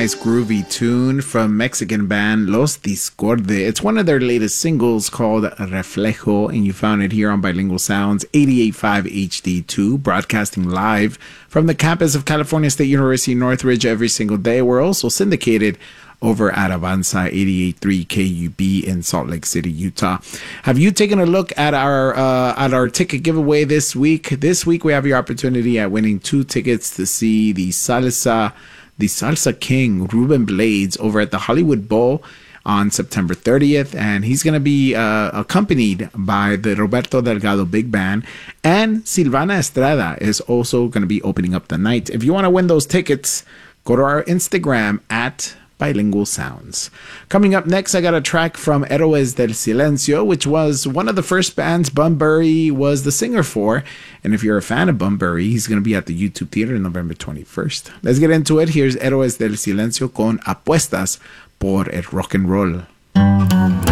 nice groovy tune from Mexican band Los Discorde. It's one of their latest singles called Reflejo, and you found it here on Bilingual Sounds 88.5 HD2, broadcasting live from the campus of California State University Northridge every single day. We're also syndicated over at Avanza 88.3 KUB in Salt Lake City, Utah. Have you taken a look at our ticket giveaway this week? This week we have your opportunity at winning 2 tickets to see the Salsa King, Ruben Blades, over at the Hollywood Bowl on September 30th. And he's going to be accompanied by the Roberto Delgado Big Band. And Silvana Estrada is also going to be opening up the night. If you want to win those tickets, go to our Instagram at Bilingual Sounds. Coming up next, I got a track from Héroes del Silencio, which was one of the first bands Bunbury was the singer for. And if you're a fan of Bunbury, he's going to be at the YouTube Theater November 21st. Let's get into it. Here's Héroes del Silencio con Apuestas por el Rock and Roll.